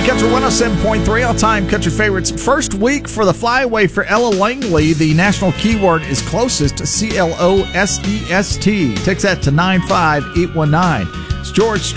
Country 107.3, all-time country favorites. First week for the flyaway for Ella Langley. The national keyword is closest, CLOSEST. Text that to 95819. It's George